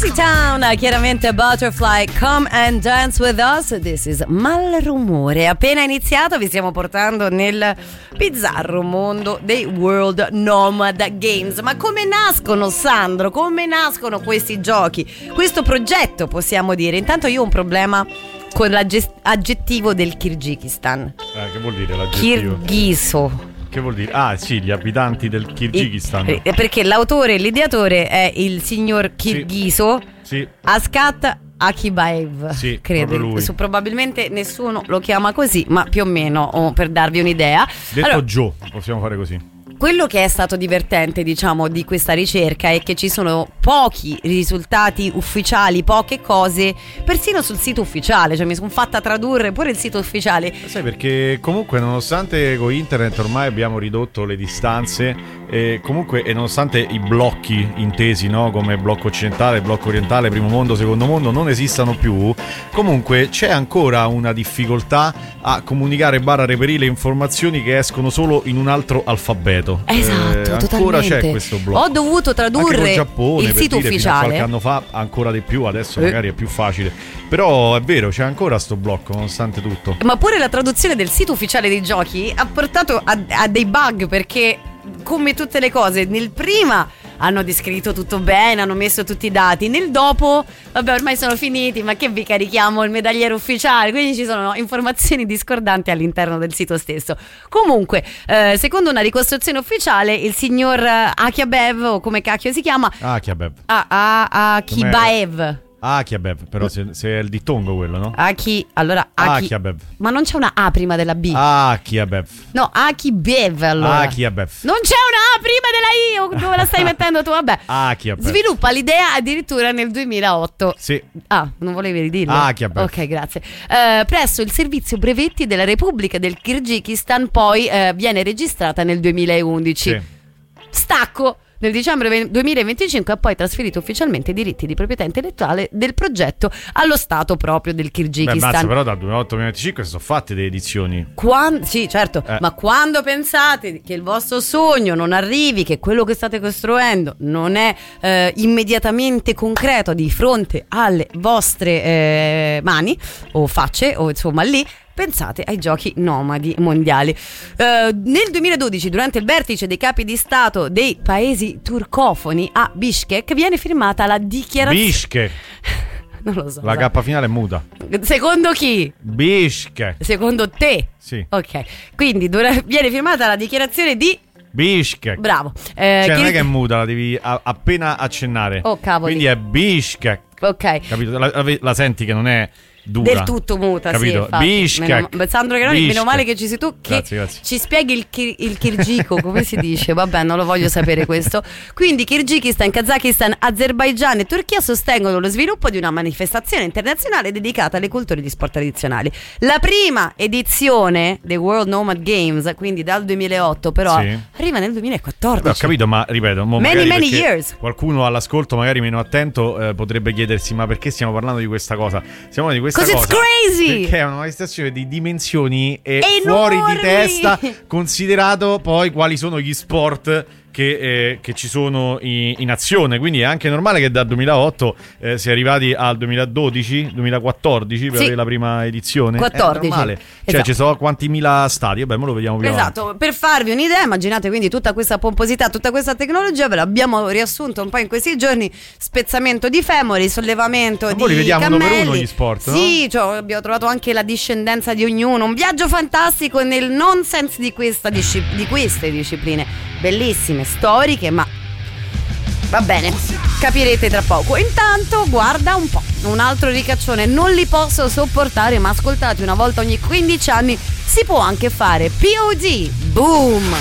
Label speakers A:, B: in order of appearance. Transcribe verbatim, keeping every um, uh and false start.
A: Town, chiaramente Butterfly, Come and Dance With Us. This is Malrumore. Appena iniziato vi stiamo portando nel bizzarro mondo dei World Nomad Games. Ma come nascono, Sandro? Come nascono questi giochi? Questo progetto, possiamo dire. Intanto io ho un problema con l'aggettivo del Kirghizistan.
B: Eh, che vuol dire l'aggettivo?
A: Kirghiso.
B: Che vuol dire? Ah sì, gli abitanti del Kirghizistan.
A: Eh, perché l'autore, l'ideatore è il signor Kirghiso,
B: sì. Sì.
A: Askat Akibaev,
B: sì,
A: credo.
B: lui.
A: Su, probabilmente nessuno lo chiama così, ma più o meno, oh, per darvi un'idea.
B: Detto
A: allora,
B: Joe, possiamo fare così.
A: Quello che è stato divertente, diciamo, di questa ricerca è che ci sono pochi risultati ufficiali, poche cose, persino sul sito ufficiale. Cioè mi sono fatta tradurre pure il sito ufficiale.
B: Sai, perché comunque nonostante con internet ormai abbiamo ridotto le distanze, e comunque e nonostante i blocchi intesi, no, come blocco occidentale, blocco orientale, primo mondo, secondo mondo non esistano più, comunque c'è ancora una difficoltà a comunicare barra reperire informazioni che escono solo in un altro alfabeto.
A: Esatto,
B: eh, ancora
A: totalmente.
B: C'è questo blocco.
A: Ho dovuto tradurre
B: Giappone,
A: il sito
B: dire,
A: ufficiale.
B: Fino a qualche anno fa ancora di più, adesso eh. magari è più facile. Però è vero, c'è ancora sto blocco nonostante tutto.
A: Ma pure la traduzione del sito ufficiale dei giochi ha portato a, a dei bug, perché come tutte le cose, nel prima hanno descritto tutto bene, hanno messo tutti i dati, nel dopo, vabbè, ormai sono finiti, ma che vi carichiamo il medagliere ufficiale, quindi ci sono informazioni discordanti all'interno del sito stesso. Comunque, eh, secondo una ricostruzione ufficiale, il signor Akibaev, o come cacchio si chiama?
B: Akibaev.
A: Ah, ah, Akibaev.
B: Akibaev, però se, se è il dittongo quello, no?
A: Aki, allora Aki,
B: Akibaev.
A: Ma non c'è una A prima della B.
B: Akibaev.
A: No, Akibaev, allora.
B: Akibaev.
A: Non c'è una A prima della I, o dove la stai mettendo tu? Vabbè.
B: Akibaev.
A: Sviluppa l'idea addirittura nel duemilaotto.
B: Sì.
A: Ah, non volevi ridirlo?
B: Akibaev.
A: Ok, grazie. Eh, presso il servizio brevetti della Repubblica del Kirghizistan, poi eh, viene registrata nel duemilaundici.
B: Sì.
A: Stacco. Nel dicembre duemilaventicinque ha poi trasferito ufficialmente i diritti di proprietà intellettuale del progetto allo stato proprio del Kirghizistan.
B: Beh, mazza, però dal duemilaotto duemilaventicinque si sono fatte delle edizioni.
A: Quando, sì, certo, eh. ma quando pensate che il vostro sogno non arrivi, che quello che state costruendo non è eh, immediatamente concreto di fronte alle vostre eh, mani o facce, o insomma lì, pensate ai giochi nomadi mondiali. Uh, nel duemiladodici, durante il vertice dei capi di stato dei paesi turcofoni a Bishkek, viene firmata la dichiarazione.
B: Bishkek.
A: Non lo so.
B: La K finale è muta.
A: Secondo chi?
B: Bishkek.
A: Secondo te?
B: Sì.
A: Ok. Quindi dura- viene firmata la dichiarazione di
B: Bishkek.
A: Bravo. Eh,
B: cioè
A: che...
B: non è che è muta, la devi a- appena accennare.
A: Oh cavoli.
B: Quindi è Bishkek.
A: Ok.
B: Capito? La, la, la senti che non è dura.
A: Del tutto muta,
B: capito?
A: sì,
B: Bishkek.
A: Meno, Sandro Granoni, meno male che ci sei tu che
B: grazie, grazie.
A: ci spieghi il, kir- il kirgico, come si dice? Vabbè, non lo voglio sapere questo. Quindi Kirghizistan, Kazakistan, Azerbaigian e Turchia sostengono lo sviluppo di una manifestazione internazionale dedicata alle culture di sport tradizionali. La prima edizione dei World Nomad Games, quindi dal duemilaotto, però sì, arriva nel duemilaquattordici.
B: Beh, ho capito, ma ripeto, mo
A: many many years.
B: Qualcuno all'ascolto magari meno attento eh, potrebbe chiedersi: ma perché stiamo parlando di questa cosa? Stiamo parlando di questa
A: Cause
B: cosa
A: it's crazy!
B: perché è una manifestazione di dimensioni e
A: enormi,
B: fuori di testa, considerato poi quali sono gli sport che, eh, che ci sono in, in azione. Quindi è anche normale che dal duemilaotto eh, si è arrivati al duemiladodici duemilaquattordici per
A: sì,
B: avere la prima edizione.
A: quattordici.
B: È normale. Cioè
A: esatto,
B: ci sono quanti mila stadi? Vabbè, ma lo vediamo più
A: esatto, avanti. Per farvi un'idea, immaginate quindi tutta questa pomposità, tutta questa tecnologia, ve l'abbiamo riassunto un po' in questi giorni: spezzamento di femori, sollevamento ma di
B: li vediamo
A: cammelli.
B: uno per uno gli sport,
A: sì,
B: no?
A: Cioè, abbiamo trovato anche la discendenza di ognuno, un viaggio fantastico nel nonsense di, questa disci- di queste discipline bellissime, storiche, ma va bene, capirete tra poco. Intanto guarda un po', un altro ricaccione, non li posso sopportare, ma ascoltate, una volta ogni quindici anni si può anche fare P O D, boom.